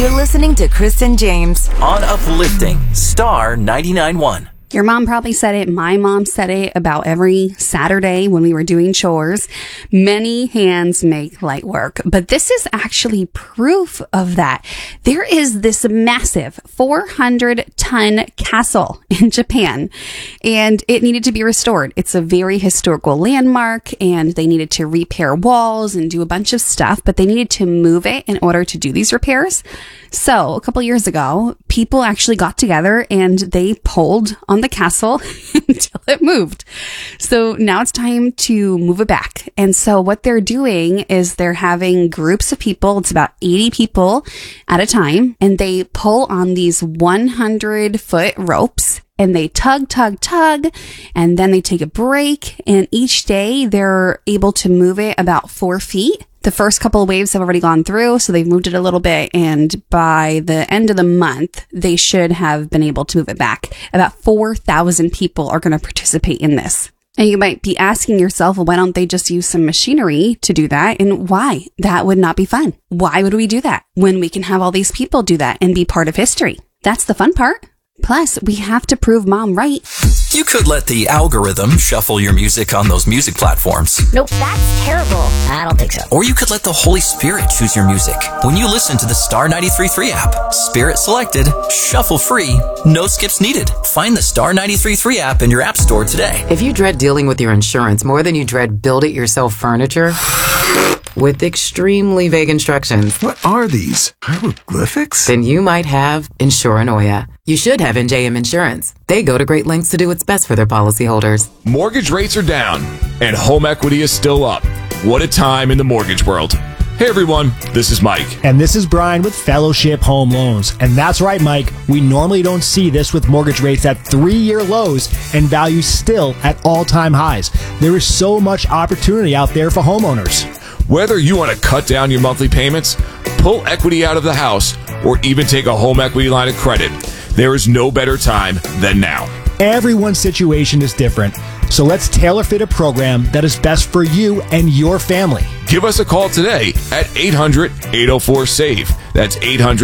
You're listening to Kristen James on Uplifting Star 99.1. Your mom probably said it. My mom said it about every Saturday when we were doing chores. Many hands make light work, but this is actually proof of that. There is this massive 400-ton castle in Japan, and it needed to be restored. It's a very historical landmark, and they needed to repair walls and do a bunch of stuff, but they needed to move it in order to do these repairs. So a couple years ago, people actually got together and they pulled on the castle until it moved. So now it's time to move it back. And so what they're doing is they're having groups of people. It's about 80 people at a time. And they pull on these 100-foot ropes. And they tug, and then they take a break. And each day they're able to move it about 4 feet. The first couple of waves have already gone through, so they've moved it a little bit. And by the end of the month, they should have been able to move it back. About 4,000 people are going to participate in this. And you might be asking yourself, well, why don't they just use some machinery to do that? And why? That would not be fun. Why would we do that when we can have all these people do that and be part of history? That's the fun part. Plus, we have to prove mom right. You could let the algorithm shuffle your music on those music platforms. Nope, that's terrible. I don't think so. Or you could let the Holy Spirit choose your music. When you listen to the Star 93.3 app, Spirit selected, shuffle free, no skips needed. Find the Star 93.3 app in your app store today. If you dread dealing with your insurance more than you dread build-it-yourself furniture with extremely vague instructions. What are these? Hieroglyphics? Then you might have Insuranoia. You should have NJM Insurance. They go to great lengths to do what's best for their policyholders. Mortgage rates are down, and home equity is still up. What a time in the mortgage world. Hey everyone, this is Mike. And this is Brian with Fellowship Home Loans. And that's right, Mike. We normally don't see this with mortgage rates at 3-year lows and values still at all-time highs. There is so much opportunity out there for homeowners. Whether you want to cut down your monthly payments, pull equity out of the house, or even take a home equity line of credit, there is no better time than now. Everyone's situation is different, so let's tailor fit a program that is best for you and your family. Give us a call today at 800-804-SAVE. That's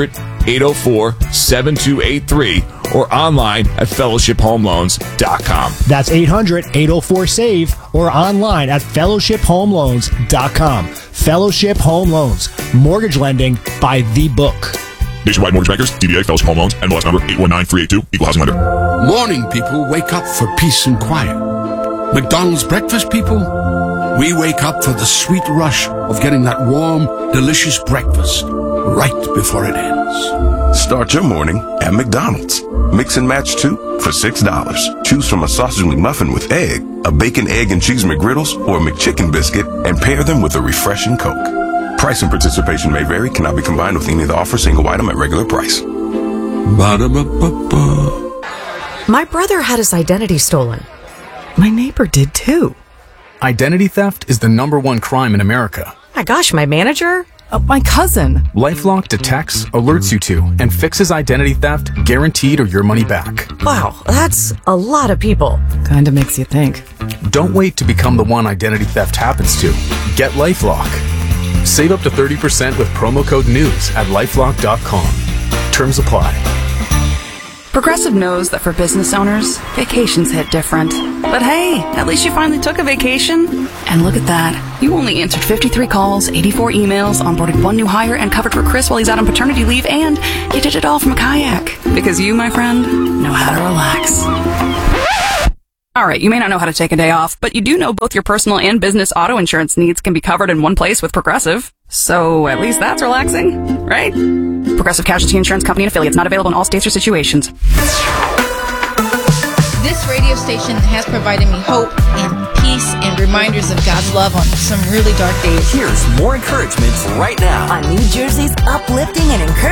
800-804-7283 or online at fellowshiphomeloans.com. That's 800-804-SAVE or online at fellowshiphomeloans.com. Fellowship Home Loans. Mortgage lending by the book. Nationwide Mortgage Bankers, DBA Fellowship Home Loans, NMLS number 819382, Equal Housing Lender. Morning people wake up for peace and quiet. McDonald's breakfast people, we wake up for the sweet rush of getting that warm, delicious breakfast right before it ends. Start your morning at McDonald's. Mix and match 2 for $6. Choose from a sausage McMuffin with egg, a bacon, egg, and cheese McGriddles, or a McChicken biscuit, and pair them with a refreshing Coke. Price and participation may vary, cannot be combined with any of the offer, single item at regular price. Ba-da-ba-ba-ba. My brother had his identity stolen. My neighbor did too. Identity theft is the #1 crime in America. My gosh, my manager? My cousin. LifeLock detects, alerts you to, and fixes identity theft, guaranteed or your money back. Wow, that's a lot of people. Kinda makes you think. Don't wait to become the one identity theft happens to. Get LifeLock. Save up to 30% with promo code NEWS at lifelock.com. Terms apply. Progressive knows that for business owners, vacations hit different. But hey, at least you finally took a vacation. And look at that. You only answered 53 calls, 84 emails, onboarded 1 new hire, and covered for Chris while he's out on paternity leave, and you did it all from a kayak. Because you, my friend, know how to relax. Alright, you may not know how to take a day off, but you do know both your personal and business auto insurance needs can be covered in one place with Progressive. So at least that's relaxing, right? Progressive Casualty Insurance Company and affiliates, not available in all states or situations. This radio station has provided me hope and peace and reminders of God's love on some really dark days. Here's more encouragement right now on New Jersey's Uplifting and Encouraging